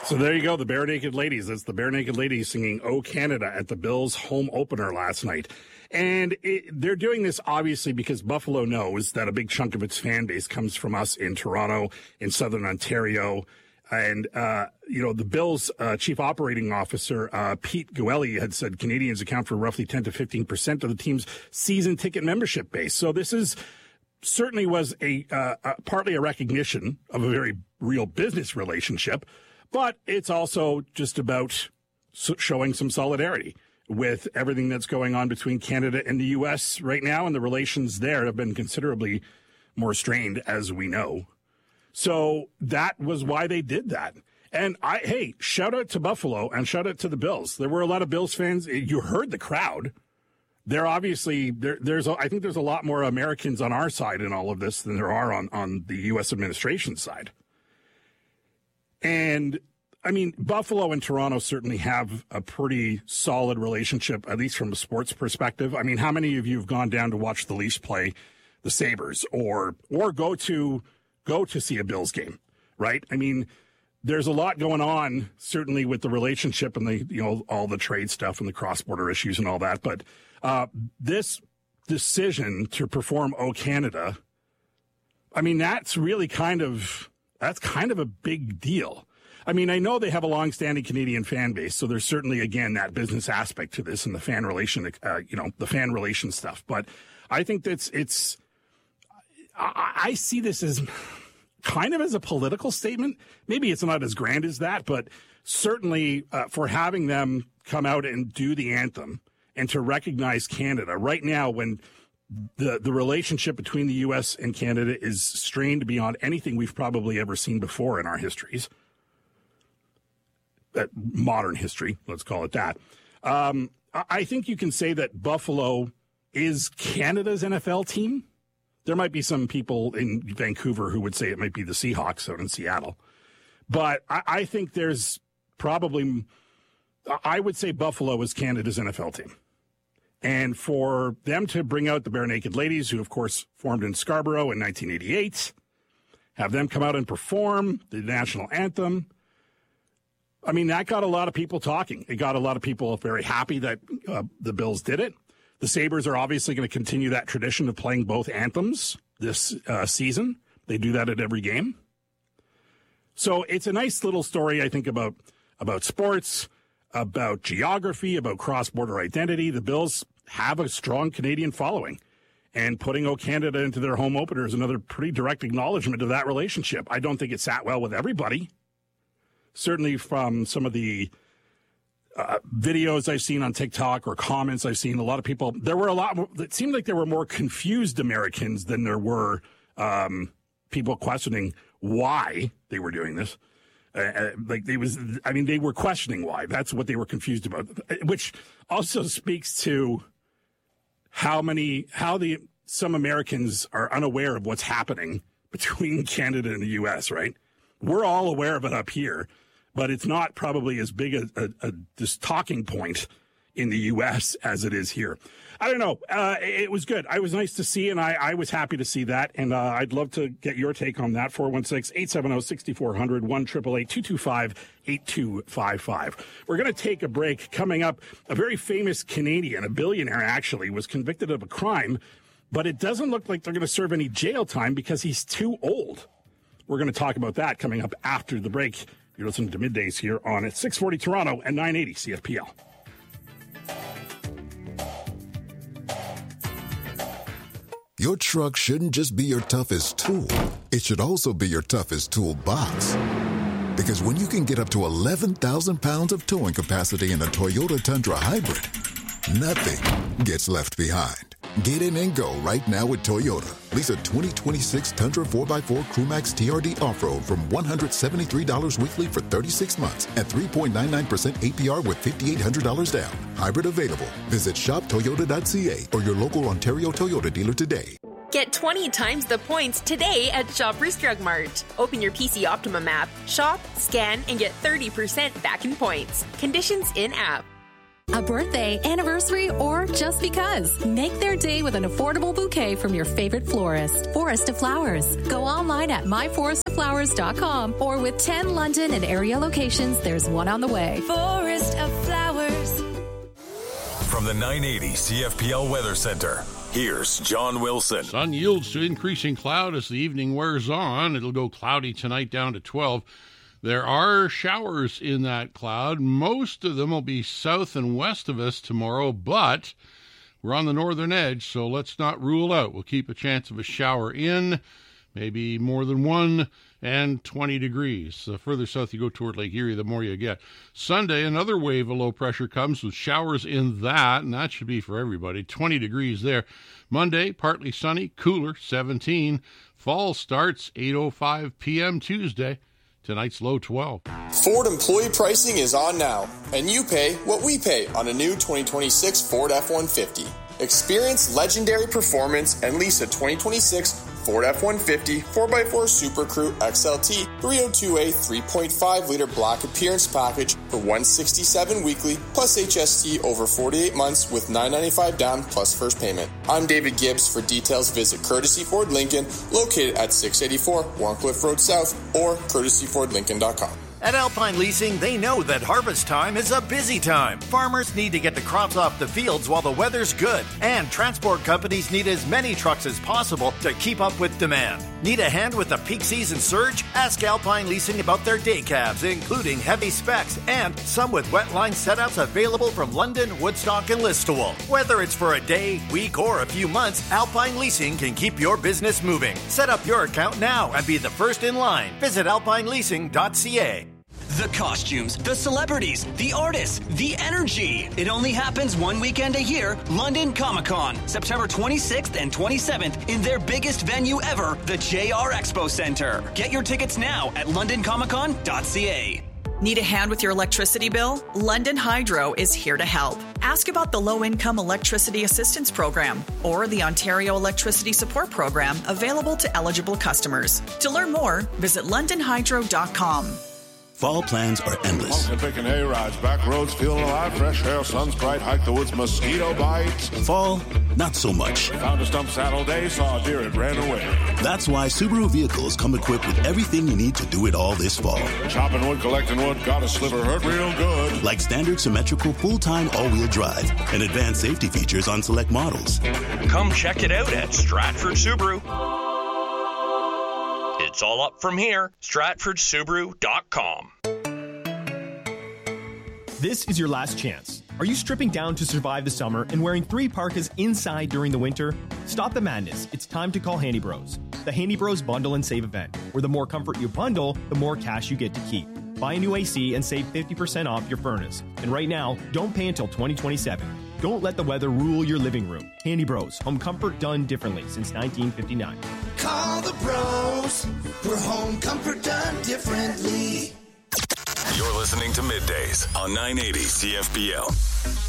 So there you go, the Bare Naked Ladies. That's the Bare Naked Ladies singing "Oh Canada" at the Bills home opener last night. And they're doing this obviously because Buffalo knows that a big chunk of its fan base comes from us in Toronto, in Southern Ontario. And, the Bills' chief operating officer, Pete Goelli, had said Canadians account for roughly 10 to 15% of the team's season ticket membership base. So this certainly was partly a recognition of a very real business relationship, but it's also just about showing some solidarity with everything that's going on between Canada and the U.S. right now, and the relations there have been considerably more strained, as we know. So that was why they did that. And shout out to Buffalo and shout out to the Bills. There were a lot of Bills fans. You heard the crowd. They're obviously I think there's a lot more Americans on our side in all of this than there are on the U.S. administration side. And I mean, Buffalo and Toronto certainly have a pretty solid relationship, at least from a sports perspective. I mean, how many of you have gone down to watch the Leafs play the Sabres or go to see a Bills game, right? I mean, there's a lot going on, certainly with the relationship and all the trade stuff and the cross-border issues and all that. But this decision to perform "Oh Canada," I mean, that's kind of a big deal. I mean, I know they have a long-standing Canadian fan base, so there's certainly, again, that business aspect to this and the fan relation, the fan relation stuff. But I think I see this as kind of as a political statement. Maybe it's not as grand as that, but certainly for having them come out and do the anthem and to recognize Canada right now when the relationship between the U.S. and Canada is strained beyond anything we've probably ever seen before in our histories. Modern history, let's call it that. I think you can say that Buffalo is Canada's NFL team. There might be some people in Vancouver who would say it might be the Seahawks out in Seattle. But I think there's probably, I would say Buffalo is Canada's NFL team. And for them to bring out the Bare Naked Ladies, who, of course, formed in Scarborough in 1988, have them come out and perform the national anthem, I mean, that got a lot of people talking. It got a lot of people very happy that the Bills did it. The Sabres are obviously going to continue that tradition of playing both anthems this season. They do that at every game. So it's a nice little story, I think, about sports, about geography, about cross-border identity. The Bills have a strong Canadian following. And putting "Oh Canada" into their home opener is another pretty direct acknowledgement of that relationship. I don't think it sat well with everybody. Certainly from some of the videos I've seen on TikTok or comments I've seen, a lot of people, it seemed like there were more confused Americans than there were people questioning why they were doing this. They were questioning why. That's what they were confused about, which also speaks to some Americans are unaware of what's happening between Canada and the U.S., right? We're all aware of it up here, but it's not probably as big a this talking point in the U.S. as it is here. I don't know. It was good. It was nice to see, and I was happy to see that. And I'd love to get your take on that. 416-870-6400, 1-888-225-8255. We're going to take a break. Coming up, a very famous Canadian, a billionaire actually, was convicted of a crime, but it doesn't look like they're going to serve any jail time because he's too old. We're going to talk about that coming up after the break. You're listening to Middays here on at 640 Toronto and 980 CFPL. Your truck shouldn't just be your toughest tool. It should also be your toughest toolbox. Because when you can get up to 11,000 pounds of towing capacity in a Toyota Tundra Hybrid, nothing gets left behind. Get in and go right now with Toyota. Lease a 2026 Tundra 4x4 Crewmax TRD Off-Road from $173 weekly for 36 months at 3.99% APR with $5,800 down. Hybrid available. Visit shoptoyota.ca or your local Ontario Toyota dealer today. Get 20 times the points today at Shoppers Drug Mart. Open your PC Optimum app, shop, scan, and get 30% back in points. Conditions in-app. A birthday, anniversary, or just because. Make their day with an affordable bouquet from your favorite florist. Forest of Flowers. Go online at myforestoflowers.com forestoflowers.com. Or with 10 London and area locations, there's one on the way. Forest of Flowers. From the 980 CFPL Weather Center, here's John Wilson. Sun yields to increasing cloud as the evening wears on. It'll go cloudy tonight down to 12. There are showers in that cloud. Most of them will be south and west of us tomorrow, but we're on the northern edge, so let's not rule out. We'll keep a chance of a shower in, maybe more than one, and 20 degrees. The further south you go toward Lake Erie, the more you get. Sunday, another wave of low pressure comes with showers in that, and that should be for everybody. 20 degrees there. Monday, partly sunny, cooler, 17. Fall starts 8:05 p.m. Tuesday. Tonight's low 12. Ford employee pricing is on now, and you pay what we pay on a new 2026 Ford F-150. Experience legendary performance and lease a 2026 Ford F-150 4x4 Super Crew XLT 302A 3.5-liter black appearance package for $167 weekly plus HST over 48 months with $995 down plus first payment. I'm David Gibbs. For details, visit Courtesy Ford Lincoln, located at 684 Warncliffe Road South, or courtesyfordlincoln.com. At Alpine Leasing, they know that harvest time is a busy time. Farmers need to get the crops off the fields while the weather's good. And transport companies need as many trucks as possible to keep up with demand. Need a hand with the peak season surge? Ask Alpine Leasing about their day cabs, including heavy specs and some with wet line setouts available from London, Woodstock, and Listowel. Whether it's for a day, week, or a few months, Alpine Leasing can keep your business moving. Set up your account now and be the first in line. Visit alpineleasing.ca. The costumes, the celebrities, the artists, the energy. It only happens one weekend a year, London Comic-Con, September 26th and 27th in their biggest venue ever, the JR Expo Center. Get your tickets now at londoncomiccon.ca. Need a hand with your electricity bill? London Hydro is here to help. Ask about the Low-Income Electricity Assistance Program or the Ontario Electricity Support Program available to eligible customers. To learn more, visit londonhydro.com. Fall plans are endless. Picking A-rides, back roads, feeling alive, fresh air, sun's bright, hike the woods, mosquito bites. Fall, not so much. Found a stump saddle day, saw a deer, it ran away. That's why Subaru vehicles come equipped with everything you need to do it all this fall. Chopping wood, collecting wood, got a sliver, hurt real good. Like standard symmetrical full-time all-wheel drive and advanced safety features on select models. Come check it out at Stratford Subaru. It's all up from here. StratfordSubaru.com. This is your last chance. Are you stripping down to survive the summer and wearing 3 parkas inside during the winter? Stop the madness. It's time to call Handy Bros. The Handy Bros Bundle and Save event, where the more comfort you bundle, the more cash you get to keep. Buy a new AC and save 50% off your furnace. And right now, don't pay until 2027. Don't let the weather rule your living room. Handy Bros, home comfort done differently since 1959. Call the bros for home comfort done differently. You're listening to Middays on 980 CFPL.